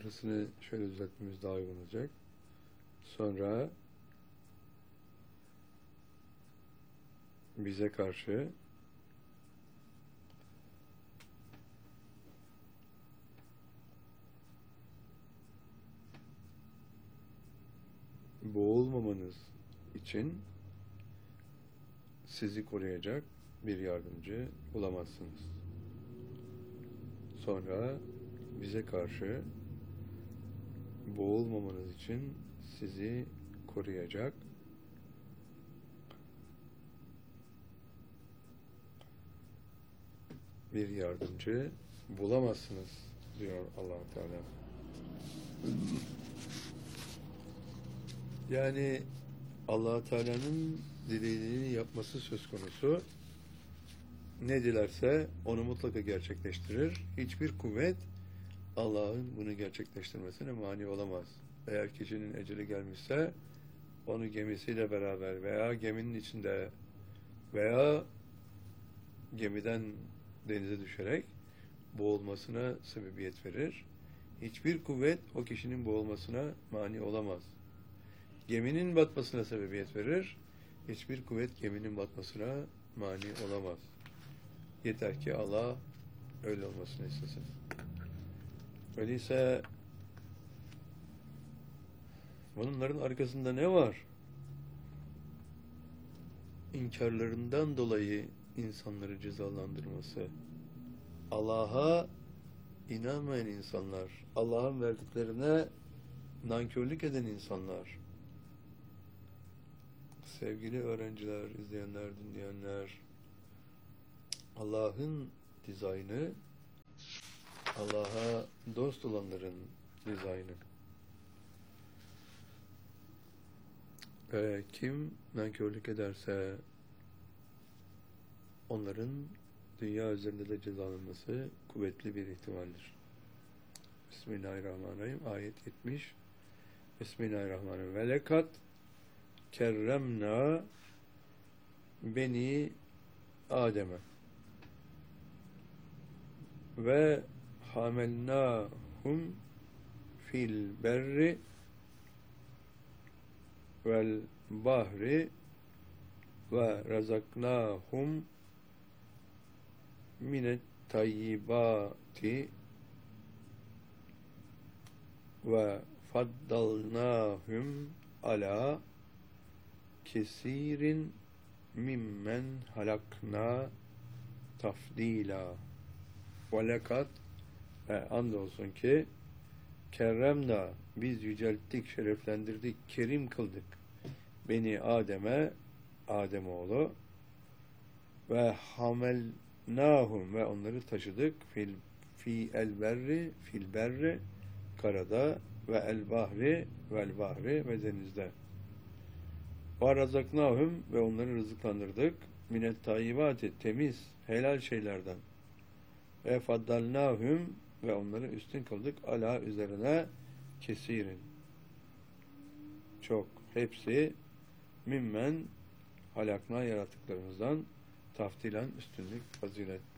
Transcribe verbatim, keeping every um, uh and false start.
burasını şöyle düzeltmemiz daha uygun olacak. Sonra bize karşı boğulmamanız için sizi koruyacak bir yardımcı bulamazsınız. Sonra bize karşı boğulmamanız için sizi koruyacak bir yardımcı bulamazsınız diyor Allah-u Teala. Yani Allah-u Teala'nın dilediğini yapması söz konusu. Ne dilerse onu mutlaka gerçekleştirir. Hiçbir kuvvet Allah'ın bunu gerçekleştirmesine mani olamaz. Eğer kişinin eceli gelmişse onu gemisiyle beraber veya geminin içinde veya gemiden denize düşerek boğulmasına sebebiyet verir. Hiçbir kuvvet o kişinin boğulmasına mani olamaz. Geminin batmasına sebebiyet verir. Hiçbir kuvvet geminin batmasına mani olamaz. Yeter ki Allah öyle olmasını istesin. Öyleyse bunların arkasında ne var? İnkarlarından dolayı insanları cezalandırması. Allah'a inanmayan insanlar, Allah'ın verdiklerine nankörlük eden insanlar. Sevgili öğrenciler, izleyenler, dinleyenler, Allah'ın dizaynı, Allah'a dost olanların dizaynı. Ve kim nankörlük ederse onların dünya üzerinde de cezalanması kuvvetli bir ihtimaldir. Bismillahirrahmanirrahim. Ayet yetmiş. Bismillahirrahmanirrahim. Ve lekat kerremna beni Adem'e ve hamelnahum fil berri vel bahri ve razaknahum minet tayyibati ve faddalnahum ala kesirin mimmen halakna tafdila. Ve lekat ve andolsun ki kerremna biz yücelttik, şereflendirdik, kerim kıldık beni Adem'e, Ademoğlu ve hamelnahum ve onları taşıdık fil fi el berri fil berri karada ve el bahri vel bahri ve denizde. Ve razaknahum ve onları rızıklandırdık minet tayyibati temiz helal şeylerden. Ve faddalnahum ve onları üstün kıldık ala üzerine kesirin. Çok. Hepsi mimmen halakna yarattıklarımızdan taftilen üstünlük, fazilet.